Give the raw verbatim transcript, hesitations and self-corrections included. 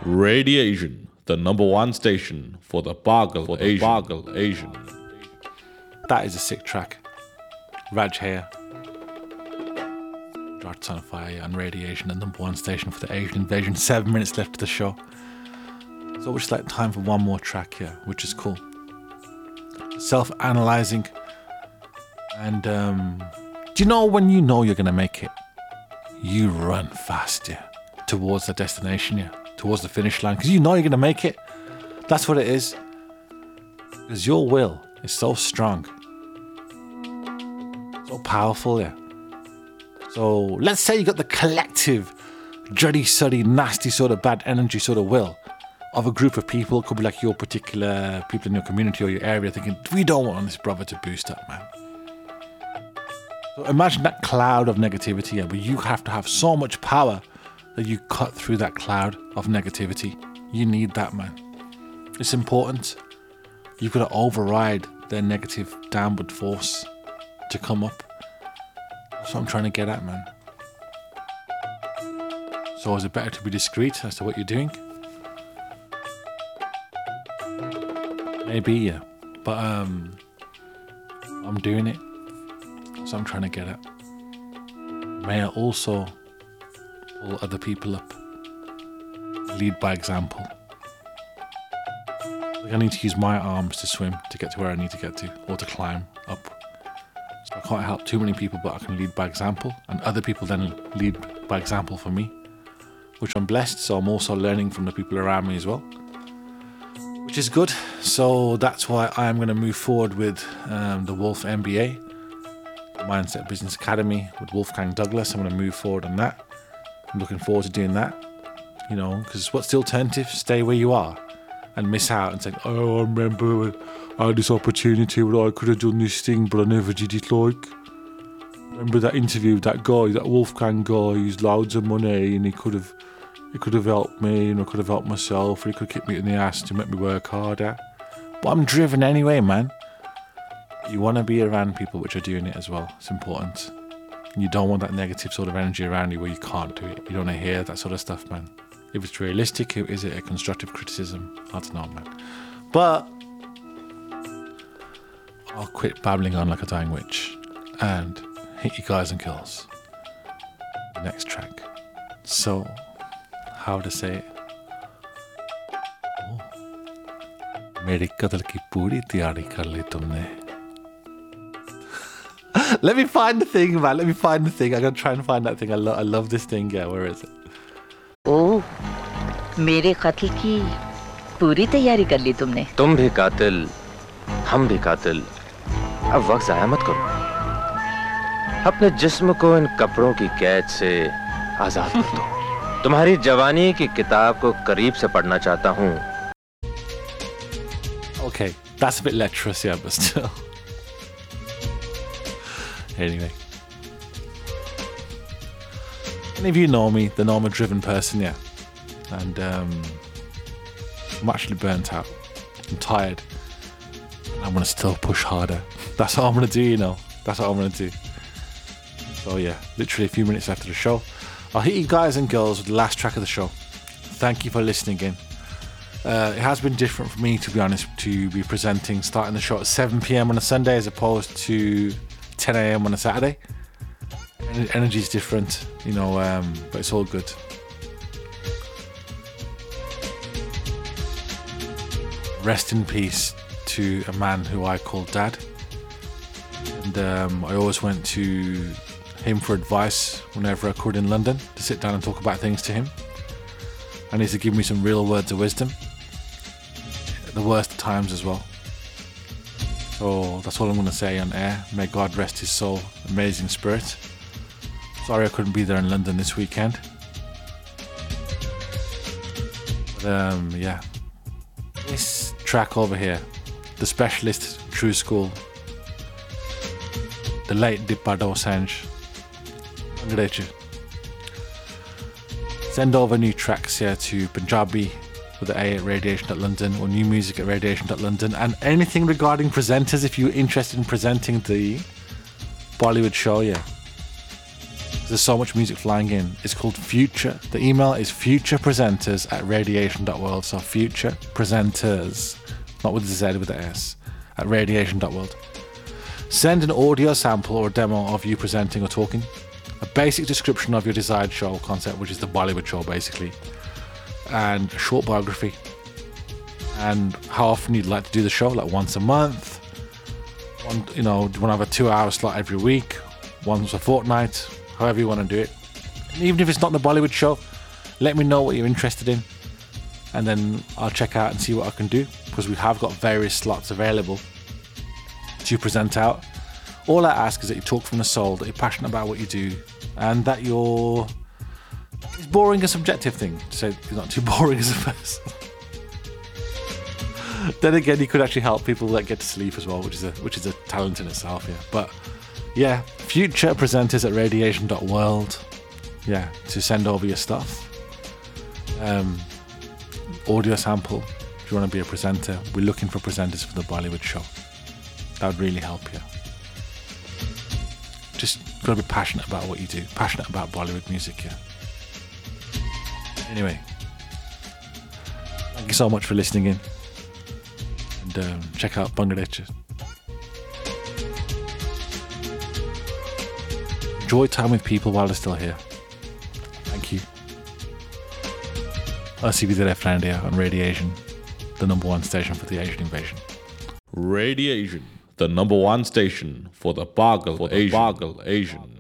Radiation, the number one station for the Bargal for the Asian. Bargal Asian. That is a sick track. Raj here. Hearts on Fire on Radiation, the number one station for the Asian invasion. Seven minutes left of the show. So it's like time for one more track here, which is cool. Self-analyzing. And um, do you know when you know you're going to make it? You run fast, yeah. Towards the destination, yeah. Towards the finish line. Because you know you're going to make it. That's what it is. Because your will is so strong. So powerful, yeah. So let's say you got the collective, juddy, suddy, nasty sort of bad energy sort of will of a group of people. It could be like your particular people in your community or your area thinking, we don't want this brother to boost up, man. So imagine that cloud of negativity, yeah, but you have to have so much power that you cut through that cloud of negativity. You need that, man. It's important. You've got to override their negative downward force to come up. That's what I'm trying to get at, man. So is it better to be discreet as to what you're doing? Maybe, yeah. But um, I'm doing it. That's what I'm trying to get at. May I also pull other people up? Lead by example. Like I need to use my arms to swim to get to where I need to get to, or to climb up. So I can't help too many people, but I can lead by example, and other people then lead by example for me, which I'm blessed. So I'm also learning from the people around me as well, which is good. So that's why I'm going to move forward with um, the Wolf M B A, Mindset Business Academy with Wolfgang Douglas. I'm going to move forward on that. I'm looking forward to doing that, you know, because what's the alternative? Stay where you are and miss out and say, oh, I remember I had this opportunity where I could have done this thing, but I never did it. Like, remember that interview with that guy, that Wolfgang guy, who's loads of money, and he could have, he could have helped me, and I could have helped myself, or he could have kicked me in the ass to make me work harder. But I'm driven anyway, man. You want to be around people which are doing it as well. It's important. You don't want that negative sort of energy around you where you can't do it. You don't want to hear that sort of stuff, man. If it's realistic, is it a constructive criticism? I don't know, man. But I'll quit babbling on like a dying witch and hit you guys and girls. The next track. So, how to say it? Oh. मेरी कत्ल की पूरी तैयारी कर ली तुमने. Let me find the thing, man. Let me find the thing. I'm gonna try and find that thing. I, lo- I love this thing. Yeah, where is it? ओह, मेरे कत्ल की पूरी तैयारी कर ली तुमने. तुम भी कातिल, हम भी कातिल. अब वक्त ज़ाया मत करो. अपने जिस्म को इन कपड़ों की कैद से आजाद कर दो. तुम्हारी जवानी की किताब को करीब से पढ़ना चाहता हूँ. Okay, that's a bit lecherous, yeah, but still. Anyway. Any of you know me, the know I'm a driven person, yeah. And um, I'm actually burnt out. I'm tired. And I'm going to still push harder. That's what I'm going to do, you know. That's what I'm going to do. So yeah, literally a few minutes after the show. I'll hit you guys and girls with the last track of the show. Thank you for listening in. Uh, it has been different for me, to be honest, to be presenting, starting the show at seven p.m. on a Sunday as opposed to ten a.m. on a Saturday. Energy is different, you know, um, but it's all good. Rest in peace to a man who I call Dad. And um, I always went to him for advice whenever I could in London, to sit down and talk about things to him. And he used to give me some real words of wisdom. At the worst of times as well. So that's all I'm going to say on air. May God rest his soul. Amazing spirit. Sorry I couldn't be there in London this weekend. But um, yeah. This track over here, The Specialist, True School, the late Dippa Dosanjh. Send over new tracks here to Punjabi with the A at radiation dot london or new music at radiation dot london, and anything regarding presenters if you're interested in presenting the Bollywood show, yeah. There's so much music flying in. It's called Future. The email is futurepresenters at radiation dot world. So future presenters, not with the Z, with the S, at radiation dot world. Send an audio sample or a demo of you presenting or talking. A basic description of your desired show concept, which is the Bollywood show basically. And a short biography. And how often you'd like to do the show, like once a month. One, you know, do you want to have a two hour slot every week, once a fortnight, however you want to do it. And even if it's not the Bollywood show, let me know what you're interested in. And then I'll check out and see what I can do, because we have got various slots available to present out. All I ask is that you talk from the soul, that you're passionate about what you do, and that you're... It's boring a subjective thing to say you're not too boring as a person. Then again, you could actually help people that get to sleep as well, which is a which is a talent in itself, yeah. But yeah, future presenters at radiation dot world. Yeah, to send over your stuff. Um, audio sample, if you want to be a presenter. We're looking for presenters for the Bollywood show. That would really help you. Just got to be passionate about what you do. Passionate about Bollywood music, yeah. Anyway, thank you so much for listening in. And um, check out Bangladesh. Enjoy time with people while they're still here. Thank you. I'll see you there, friend, here on Radiation, the number one station for the Asian invasion. Radiation, the number one station for the Pagal Asian.